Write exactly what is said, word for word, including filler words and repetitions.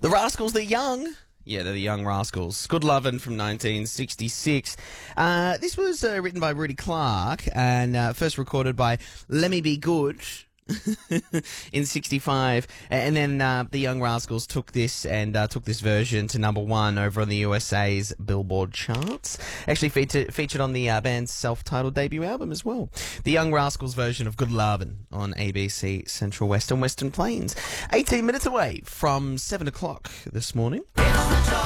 The Rascals, they're young. Yeah, they're the Young Rascals. Good Lovin' from nineteen sixty-six. Uh, this was uh, written by Rudy Clark and uh, first recorded by Lemmy B. Good in sixty-five. And then uh, the Young Rascals took this and uh, took this version to number one over on the U S A's Billboard charts. Actually featured, featured on the uh, band's self-titled debut album as well. The Young Rascals version of Good Lovin' on A B C Central West and Western Plains. eighteen minutes away from seven o'clock this morning.